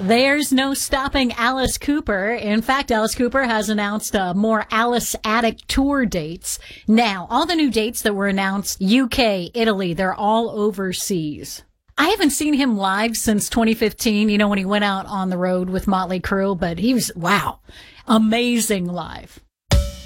There's no stopping Alice Cooper. In fact, Alice Cooper has announced more Alice Attic tour dates. Now, all the new dates that were announced, UK, Italy, they're all overseas. I haven't seen him live since 2015, when he went out on the road with Motley Crue, but he was, wow, amazing live.